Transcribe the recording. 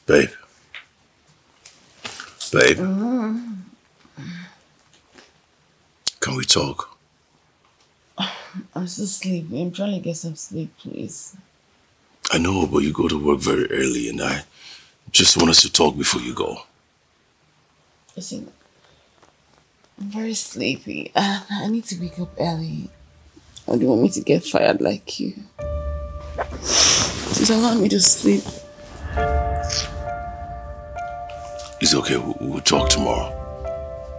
Babe. Babe. Can we talk? I'm still sleepy. I'm trying to get some sleep, please. I know, but you go to work very early and I just want us to talk before you go. Listen, I'm very sleepy. I need to wake up early. Or do you want me to get fired like you? Please allow me to sleep. It's okay, we'll talk tomorrow.